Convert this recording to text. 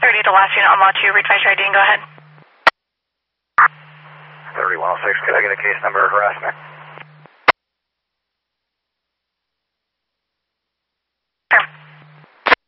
30 to last unit on lot 2, read your ID and go ahead. 3106, could I get a case number of harassment?